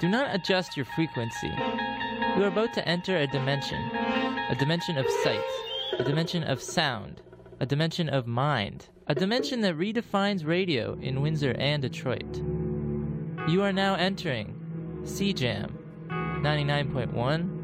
Do not adjust your frequency. You are about to enter a dimension of sight, a dimension of sound, a dimension of mind, a dimension that redefines radio in Windsor and Detroit. You are now entering CJAM 99.1